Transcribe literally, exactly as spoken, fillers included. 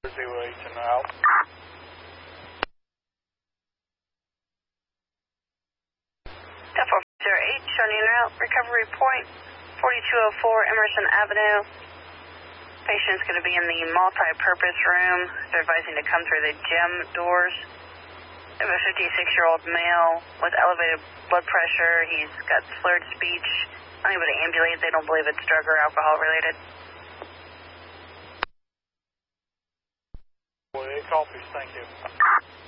zero eight and out. ten four zero eight, showing en route, recovery point, forty-two oh four Emerson Avenue. Patient's going to be in the multi-purpose room. They're advising to come through the gym doors. They have a fifty-six-year-old male with elevated blood pressure. He's got slurred speech, unable to ambulate. They don't believe it's drug or alcohol related. forty-eight copies, thank you.